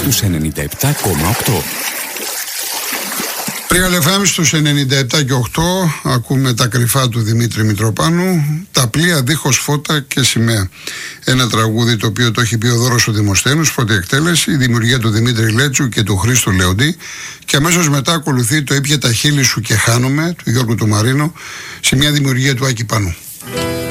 στους 97,8. Real FM στους 97 και 8 ακούμε τα κρυφά του Δημήτρη Μητροπάνου, τα πλοία δίχως φώτα και σημαία. Ένα τραγούδι το οποίο το έχει πει ο Δώρος ο Δημοσθένος, πρώτη εκτέλεση, η δημιουργία του Δημήτρη Λέτσου και του Χρήστου Λεοντή, και αμέσως μετά ακολουθεί το «Ήπια τα χείλη σου και χάνομαι» του Γιώργου του Μαρίνο, σε μια δημιουργία του Άκη Πανού.